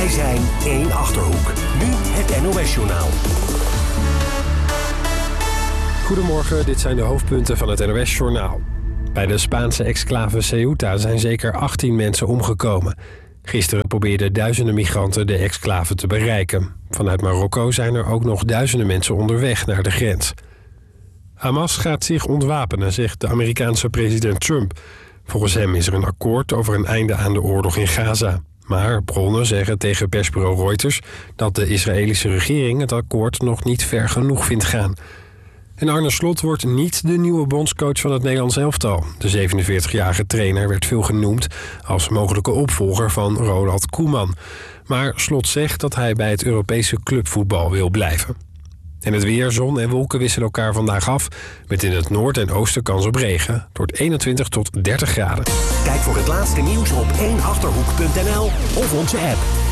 Wij zijn één Achterhoek. Nu het NOS-journaal. Goedemorgen, dit zijn de hoofdpunten van het NOS-journaal. Bij de Spaanse exclave Ceuta zijn zeker 18 mensen omgekomen. Gisteren probeerden duizenden migranten de exclave te bereiken. Vanuit Marokko zijn er ook nog duizenden mensen onderweg naar de grens. Hamas gaat zich ontwapenen, zegt de Amerikaanse president Trump. Volgens hem is er een akkoord over een einde aan de oorlog in Gaza. Maar bronnen zeggen tegen persbureau Reuters dat de Israëlische regering het akkoord nog niet ver genoeg vindt gaan. En Arne Slot wordt niet de nieuwe bondscoach van het Nederlands elftal. De 47-jarige trainer werd veel genoemd als mogelijke opvolger van Ronald Koeman. Maar Slot zegt dat hij bij het Europese clubvoetbal wil blijven. En het weer, zon en wolken wisselen elkaar vandaag af. Met in het noord en oosten kans op regen. Het wordt 21 tot 30 graden. Kijk voor het laatste nieuws op 1achterhoek.nl of onze app.